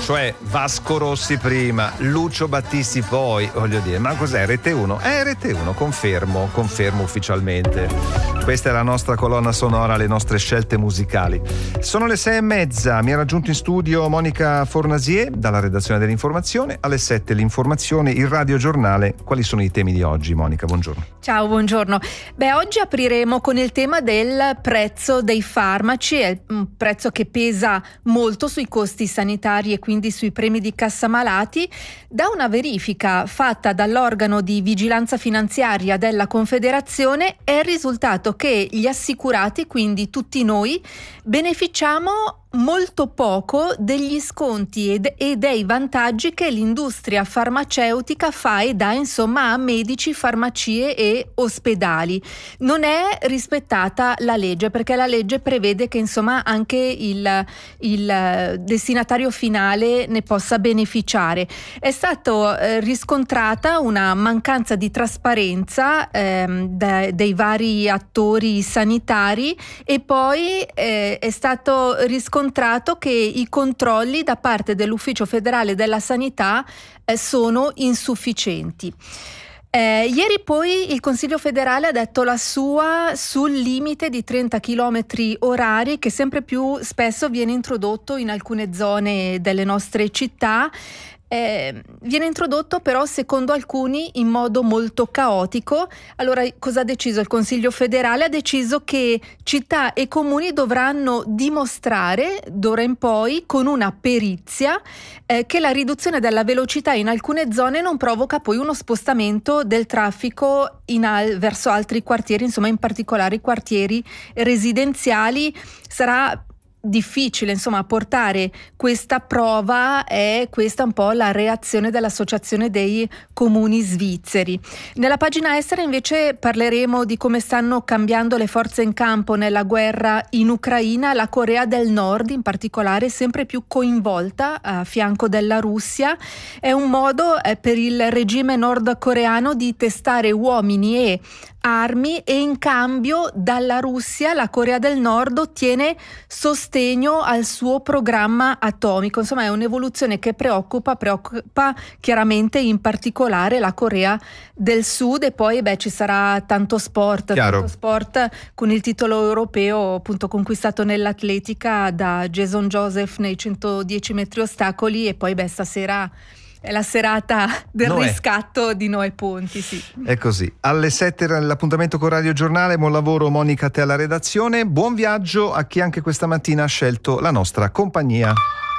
cioè Vasco Rossi prima, Lucio Battisti poi, voglio dire, ma cos'è Rete 1? Rete 1, confermo ufficialmente. Questa è la nostra colonna sonora, le nostre scelte musicali. Sono le 6:30, mi ha raggiunto in studio Monica Fornasier dalla redazione dell'informazione. Alle 7 l'informazione, il radiogiornale. Quali sono i temi di oggi, Monica? Buongiorno. Ciao, buongiorno. Oggi apriremo con il tema del prezzo dei farmaci, è un prezzo che pesa molto sui costi sanitari e quindi sui premi di cassa malati. Da una verifica fatta dall'organo di vigilanza finanziaria della Confederazione è risultato che gli assicurati, quindi tutti noi, beneficiamo molto poco degli sconti e dei vantaggi che l'industria farmaceutica fa e dà insomma a medici, farmacie e ospedali. Non è rispettata la legge, perché la legge prevede che insomma anche il destinatario finale ne possa beneficiare. È stato riscontrata una mancanza di trasparenza dei vari attori sanitari e poi è stato riscontrato che i controlli da parte dell'Ufficio Federale della Sanità sono insufficienti. Ieri poi il Consiglio federale ha detto la sua sul limite di 30 km orari che sempre più spesso viene introdotto in alcune zone delle nostre città. Viene introdotto però secondo alcuni in modo molto caotico. Allora cosa ha deciso il Consiglio federale? Ha deciso che città e comuni dovranno dimostrare d'ora in poi con una perizia che la riduzione della velocità in alcune zone non provoca poi uno spostamento del traffico verso altri quartieri, insomma in particolare i quartieri residenziali. Sarà difficile insomma portare questa prova, è questa un po' la reazione dell'Associazione dei Comuni Svizzeri. Nella pagina estera invece parleremo di come stanno cambiando le forze in campo nella guerra in Ucraina. La Corea del Nord in particolare sempre più coinvolta a fianco della Russia. È un modo per il regime nordcoreano di testare uomini e armi e in cambio dalla Russia la Corea del Nord ottiene sostegno al suo programma atomico. Insomma è un'evoluzione che preoccupa chiaramente in particolare la Corea del Sud. E poi ci sarà tanto sport con il titolo europeo appunto conquistato nell'atletica da Jason Joseph nei 110 metri ostacoli e poi stasera è la serata del riscatto di Noè Ponti, sì. È così. Alle 7 l'appuntamento con Radio Giornale. Buon lavoro Monica, a te alla redazione. Buon viaggio a chi anche questa mattina ha scelto la nostra compagnia.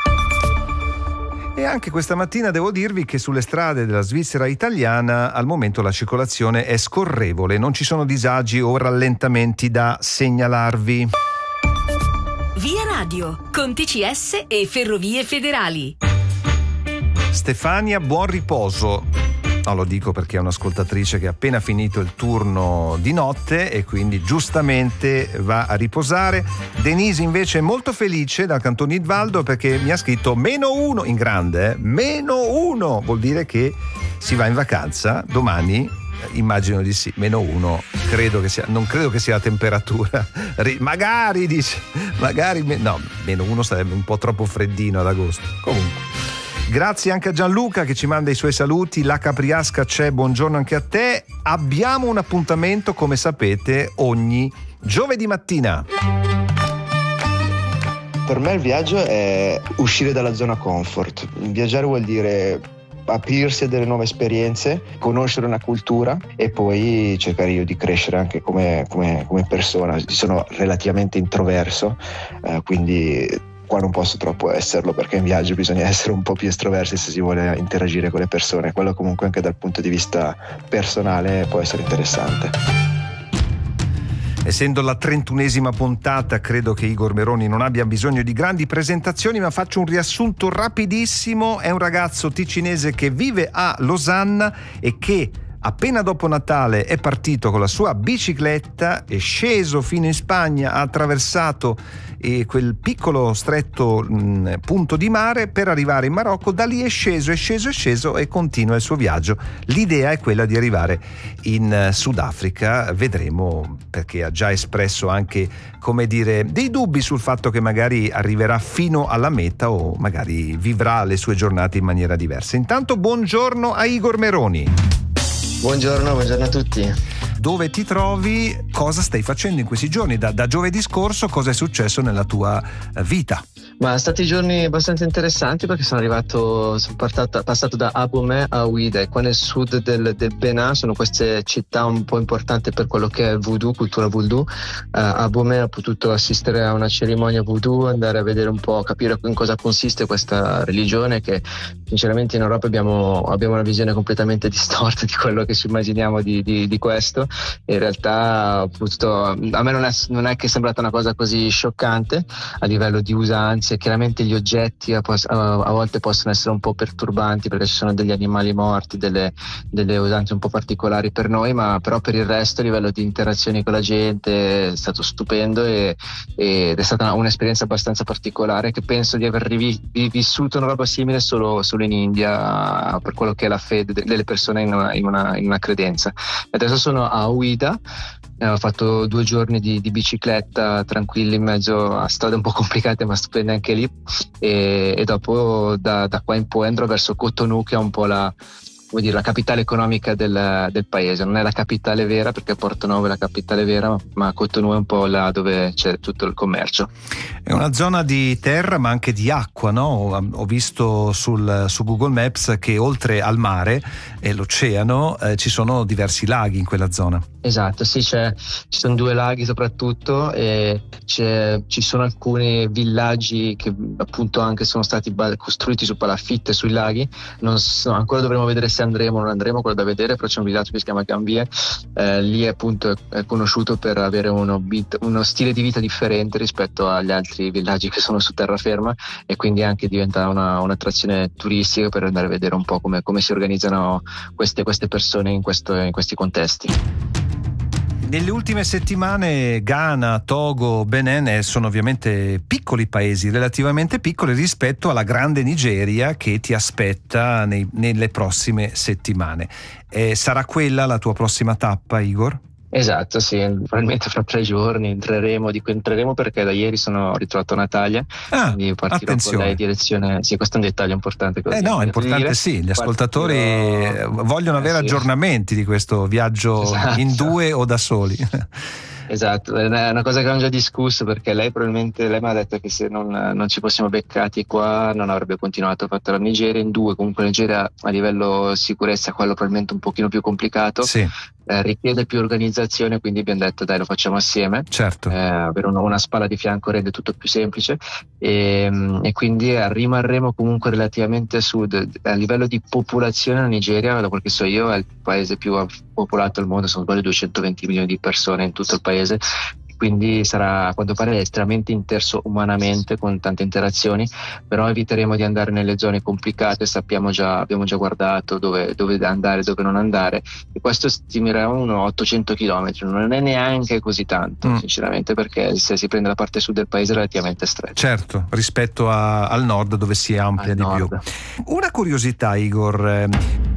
E anche questa mattina devo dirvi che sulle strade della Svizzera italiana al momento la circolazione è scorrevole, non ci sono disagi o rallentamenti da segnalarvi. Via Radio, con TCS e Ferrovie Federali. Stefania, buon riposo. No, lo dico perché è un'ascoltatrice che ha appena finito il turno di notte e quindi giustamente va a riposare. Denise invece è molto felice dal Canton Idvaldo perché mi ha scritto -1 in grande, -1 vuol dire che si va in vacanza domani. Immagino di sì, -1 non credo che sia la temperatura. Magari dice, no, -1 sarebbe un po' troppo freddino ad agosto. Comunque grazie anche a Gianluca che ci manda i suoi saluti. La Capriasca c'è, buongiorno anche a te. Abbiamo un appuntamento, come sapete, ogni giovedì mattina. Per me il viaggio è uscire dalla zona comfort. Viaggiare vuol dire aprirsi a delle nuove esperienze, conoscere una cultura e poi cercare io di crescere anche come persona. Sono relativamente introverso, quindi qua non posso troppo esserlo perché in viaggio bisogna essere un po' più estroversi se si vuole interagire con le persone. Quello comunque anche dal punto di vista personale può essere interessante. Essendo la 31esima puntata, credo che Igor Meroni non abbia bisogno di grandi presentazioni, ma faccio un riassunto rapidissimo. È un ragazzo ticinese che vive a Losanna e che appena dopo Natale è partito con la sua bicicletta, è sceso fino in Spagna, ha attraversato quel piccolo stretto punto di mare per arrivare in Marocco. Da lì è sceso e continua il suo viaggio. L'idea è quella di arrivare in Sudafrica, vedremo, perché ha già espresso anche, come dire, dei dubbi sul fatto che magari arriverà fino alla meta o magari vivrà le sue giornate in maniera diversa. Intanto buongiorno a Igor Meroni. Buongiorno a tutti. Dove ti trovi? Cosa stai facendo in questi giorni? Da giovedì scorso cosa è successo nella tua vita? Ma sono stati giorni abbastanza interessanti perché sono passato da Abomey a Ouidah, qua nel sud del Benin. Sono queste città un po' importanti per quello che è voodoo, cultura voodoo. Abomey ho potuto assistere a una cerimonia voodoo, andare a vedere un po', capire in cosa consiste questa religione, che sinceramente in Europa abbiamo una visione completamente distorta di quello che ci immaginiamo di questo. In realtà a me non è che è sembrata una cosa così scioccante a livello di usanze. Chiaramente gli oggetti a volte possono essere un po' perturbanti perché ci sono degli animali morti, delle usanze un po' particolari per noi, ma però per il resto a livello di interazioni con la gente è stato stupendo ed è stata un'esperienza abbastanza particolare, che penso di aver vissuto una roba simile solo in India, per quello che è la fede delle persone in una credenza. Adesso sono a Ouidah. Ho fatto 2 giorni di bicicletta tranquilli in mezzo a strade un po' complicate ma stupende anche lì, e dopo da qua in poi andrò verso Cotonou, che è un po' la capitale economica del paese. Non è la capitale vera, perché Porto Novo è la capitale vera, ma Cotonou è un po' là dove c'è tutto il commercio. È una zona di terra ma anche di acqua, no? Ho visto su Google Maps che oltre al mare e l'oceano ci sono diversi laghi in quella zona. Esatto, sì, ci sono 2 laghi soprattutto, e ci sono alcuni villaggi che appunto anche sono stati costruiti su palafitte sui laghi. Ancora dovremo vedere se andremo o non andremo, quello da vedere, però c'è un villaggio che si chiama Gambier. Lì appunto è conosciuto per avere uno stile di vita differente rispetto agli altri villaggi che sono su terraferma, e quindi anche diventa un'attrazione turistica per andare a vedere un po' come si organizzano queste persone in questi contesti. Nelle ultime settimane Ghana, Togo, Benin sono ovviamente piccoli paesi, relativamente piccoli rispetto alla grande Nigeria che ti aspetta nelle prossime settimane. Sarà quella la tua prossima tappa, Igor? Esatto, sì, probabilmente fra 3 giorni entreremo perché da ieri ho ritrovato Natalia, quindi partirò attenzione. con lei in direzione. Sì, questo è un dettaglio importante. È importante dire. Sì, gli ascoltatori vogliono avere aggiornamenti di questo viaggio, esatto, in 2 o da soli. Esatto, è una cosa che abbiamo già discusso, perché lei mi ha detto che se non ci fossimo beccati qua non avrebbe continuato a fare la Nigeria. In 2 comunque la Nigeria a livello sicurezza, quello probabilmente un pochino più complicato, sì. Richiede più organizzazione, quindi abbiamo detto dai, lo facciamo assieme. Certo. Avere una spalla di fianco rende tutto più semplice, e quindi rimarremo comunque relativamente a sud. A livello di popolazione la Nigeria, da quel che so io, è il paese più popolato al mondo, sono 220 milioni di persone in tutto il paese. Quindi sarà, a quanto pare, estremamente interso umanamente, con tante interazioni, però eviteremo di andare nelle zone complicate. Abbiamo già guardato dove andare, dove non andare, e questo stimerà 800 km, non è neanche così tanto, sinceramente, perché se si prende la parte sud del paese è relativamente stretto. Certo, rispetto al nord, dove si amplia di più. Una curiosità, Igor,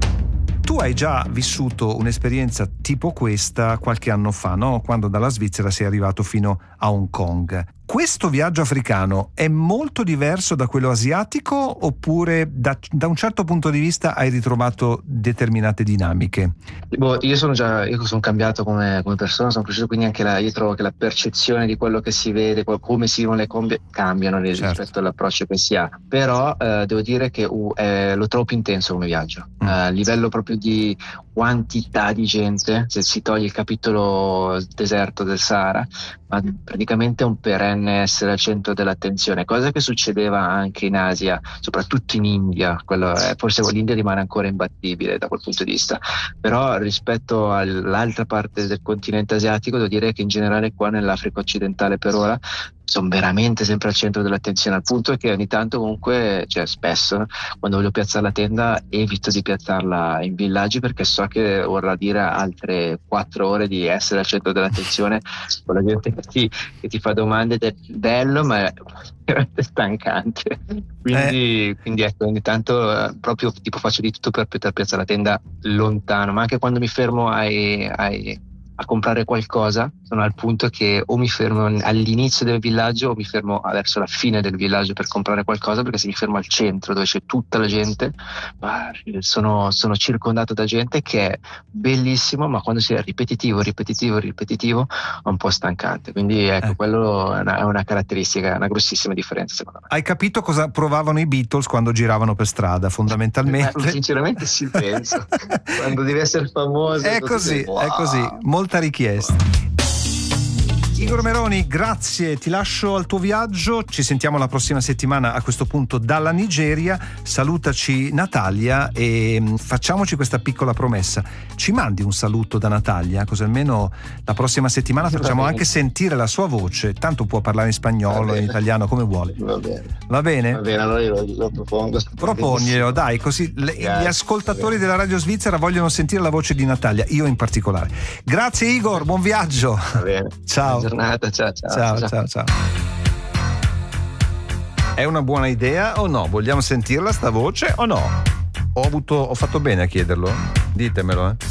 tu hai già vissuto un'esperienza tipo questa qualche anno fa, no? Quando dalla Svizzera sei arrivato fino a Hong Kong. Questo viaggio africano è molto diverso da quello asiatico, oppure da un certo punto di vista hai ritrovato determinate dinamiche? Io sono cambiato come persona, sono cresciuto, quindi anche io trovo che la percezione di quello che si vede, come si vivono le coppie, cambiano rispetto all'approccio che si ha. Però devo dire che lo trovo più intenso come viaggio. A livello proprio di quantità di gente, se si toglie il capitolo deserto del Sahara, ma praticamente è un perenne essere al centro dell'attenzione, cosa che succedeva anche in Asia, soprattutto in India. Forse l'India rimane ancora imbattibile da quel punto di vista, però rispetto all'altra parte del continente asiatico devo dire che in generale qua nell'Africa occidentale per ora sono veramente sempre al centro dell'attenzione, al punto che ogni tanto comunque, cioè spesso, quando voglio piazzare la tenda evito di piazzarla in villaggi, perché so che vorrà dire altre 4 ore di essere al centro dell'attenzione con la gente che ti fa domande ed è bello, ma è veramente stancante. Quindi ecco, ogni tanto proprio tipo faccio di tutto per poter piazzare la tenda lontano, ma anche quando mi fermo a comprare qualcosa, sono al punto che o mi fermo all'inizio del villaggio o mi fermo verso la fine del villaggio per comprare qualcosa, perché se mi fermo al centro dove c'è tutta la gente, sono circondato da gente, che è bellissimo, ma quando si è ripetitivo è un po' stancante. Quindi ecco, quello è una caratteristica, una grossissima differenza secondo me. Hai capito cosa provavano i Beatles quando giravano per strada, fondamentalmente? Sinceramente sì, penso. Quando devi essere famoso è così, wow. È così, molta richiesta. Igor Meroni, grazie, ti lascio al tuo viaggio, ci sentiamo la prossima settimana, a questo punto dalla Nigeria. Salutaci Natalia e facciamoci questa piccola promessa: ci mandi un saluto da Natalia, così almeno la prossima settimana facciamo anche sentire la sua voce, tanto può parlare in spagnolo, in italiano, come vuole. Va bene. Va bene? Va bene, allora io lo propongo. Proponglielo, dai, così gli ascoltatori della Radio Svizzera vogliono sentire la voce di Natalia, io in particolare. Grazie Igor, buon viaggio. Va bene. Ciao. Giornata, ciao. È una buona idea o no? Vogliamo sentirla sta voce o no? Ho fatto bene a chiederlo? Ditemelo,